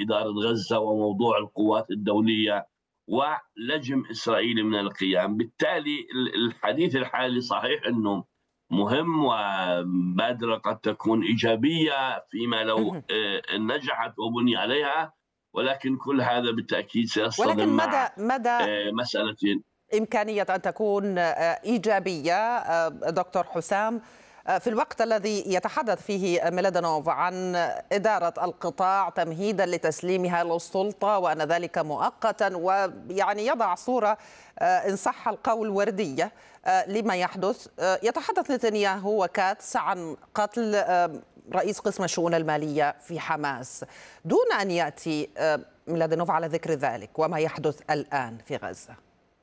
إدارة غزة وموضوع القوات الدولية ولجم إسرائيلي من القيام. بالتالي الحديث الحالي صحيح أنه مهم وبادرة قد تكون إيجابية فيما لو مهم. نجحت وبني عليها، ولكن كل هذا بالتأكيد سيصطدم ولكن مع مدى مسألة. إمكانية أن تكون إيجابية دكتور حسام في الوقت الذي يتحدث فيه ميلادينوف عن إدارة القطاع تمهيدا لتسليمها للسلطة وأن ذلك مؤقتا، ويعني يضع صورة إن صح القول وردية لما يحدث. يتحدث نتنياهو وكاتس عن قتل رئيس قسم الشؤون المالية في حماس دون أن يأتي ميلادينوف على ذكر ذلك وما يحدث الآن في غزة.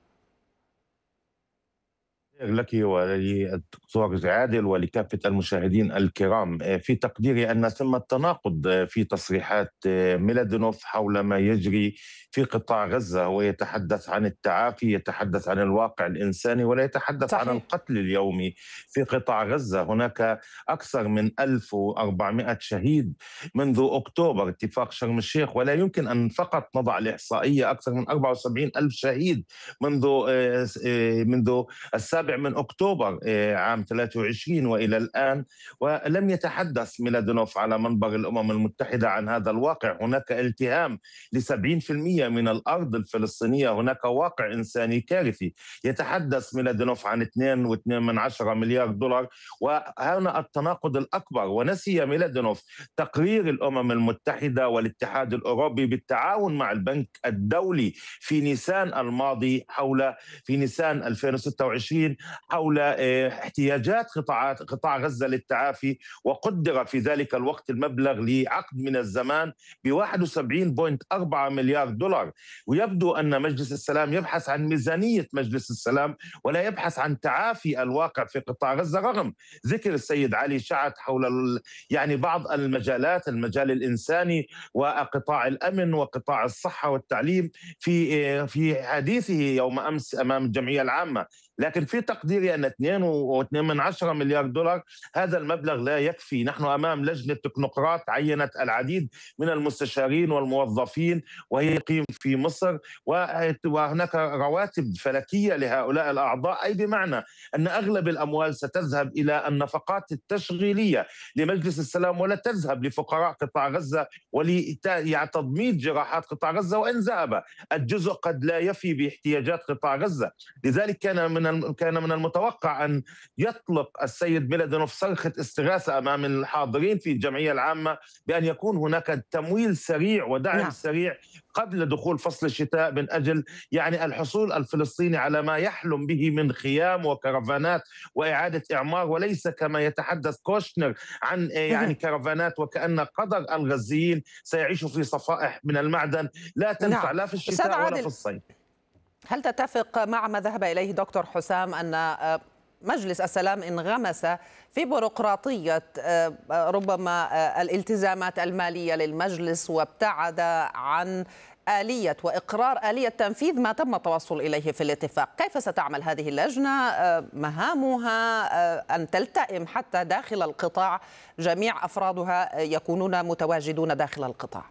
لك وللدكتور عادل ولكافة المشاهدين الكرام، في تقديري أن ثم تناقض في تصريحات ميلادينوف حول ما يجري في قطاع غزة. هو يتحدث عن التعافي، يتحدث عن الواقع الإنساني، ولا يتحدث عن صحيح. القتل اليومي في قطاع غزة. هناك أكثر من 1400 شهيد منذ أكتوبر اتفاق شرم الشيخ، ولا يمكن أن فقط نضع الإحصائية. أكثر من 74 ألف شهيد منذ 7 من أكتوبر عام 23 وإلى الآن، ولم يتحدث ميلادينوف على منبر الأمم المتحدة عن هذا الواقع. هناك التهام ل70% من الأرض الفلسطينية، هناك واقع إنساني كارثي. يتحدث ميلادينوف عن 2.2 مليار دولار، وهنا التناقض الأكبر. ونسي ميلادينوف تقرير الأمم المتحدة والاتحاد الأوروبي بالتعاون مع البنك الدولي في نيسان الماضي في نيسان 2026 حول احتياجات قطاع غزة للتعافي، وقدر في ذلك الوقت المبلغ لعقد من الزمان ب 71.4 مليار دولار. ويبدو أن مجلس السلام يبحث عن ميزانية مجلس السلام ولا يبحث عن تعافي الواقع في قطاع غزة، رغم ذكر السيد علي شعث حول يعني بعض المجالات، المجال الإنساني وقطاع الأمن وقطاع الصحة والتعليم في حديثه يوم أمس أمام الجمعية العامة. لكن في تقديري أن 2.2 مليار دولار هذا المبلغ لا يكفي. نحن أمام لجنة تكنوقراط عينت العديد من المستشارين والموظفين وهي تقيم في مصر، وهناك رواتب فلكية لهؤلاء الأعضاء، أي بمعنى أن أغلب الأموال ستذهب إلى النفقات التشغيلية لمجلس السلام ولا تذهب لفقراء قطاع غزة ولتضميد جراحات قطاع غزة، وإن ذهب الجزء قد لا يفي باحتياجات قطاع غزة. لذلك كان من المتوقع أن يطلق السيد ميلادينوف صرخة استغاثة أمام الحاضرين في الجمعية العامة بأن يكون هناك تمويل سريع ودعم سريع قبل دخول فصل الشتاء، من أجل يعني الحصول الفلسطيني على ما يحلم به من خيام وكرفانات وإعادة إعمار، وليس كما يتحدث كوشنر عن يعني كرفانات وكأن قدر الغزيين سيعيشوا في صفائح من المعدن لا تنفع لا في الشتاء ولا في الصيف. هل تتفق مع ما ذهب إليه دكتور حسام أن مجلس السلام انغمس في بيروقراطية ربما الالتزامات المالية للمجلس وابتعد عن آلية وإقرار آلية تنفيذ ما تم التوصل إليه في الاتفاق؟ كيف ستعمل هذه اللجنة؟ مهامها أن تلتئم حتى داخل القطاع، جميع أفرادها يكونون متواجدون داخل القطاع.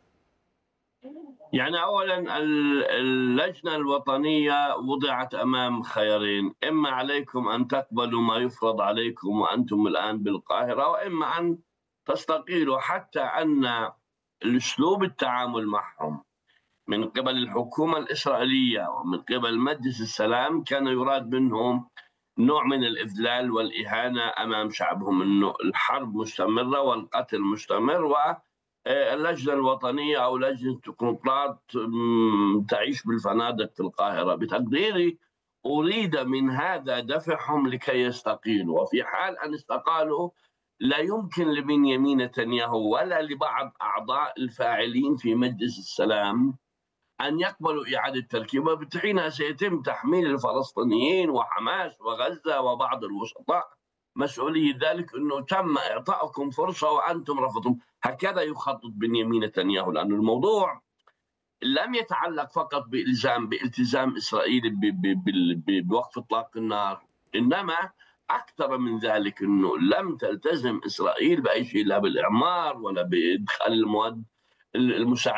يعني أولا اللجنة الوطنية وضعت أمام خيارين: إما عليكم أن تقبلوا ما يفرض عليكم وأنتم الآن بالقاهرة، وإما أن تستقيلوا. حتى أن الأسلوب التعامل معهم من قبل الحكومة الإسرائيلية ومن قبل مجلس السلام كان يراد منهم نوع من الإذلال والإهانة أمام شعبهم، أنه الحرب مستمرة والقتل مستمر، اللجنة الوطنية أو لجنة تكنوقراط تعيش بالفنادق في القاهرة. بتقديري أريد من هذا دفعهم لكي يستقيلوا، وفي حال أن استقالوا لا يمكن لبنيامين نتنياهو ولا لبعض أعضاء الفاعلين في مجلس السلام أن يقبلوا إعادة تركيبه. بالتالي سيتم تحميل الفلسطينيين وحماس وغزة وبعض الوسطاء مسؤولية ذلك، أنه تم إعطائكم فرصة وأنتم رفضتم. هكذا يخطط بنيامين نتنياهو، لأن الموضوع لم يتعلق فقط بالتزام إسرائيل بوقف إطلاق النار، إنما أكثر من ذلك، أنه لم تلتزم إسرائيل بأي شيء، لا بالإعمار ولا بإدخال المواد المساعدة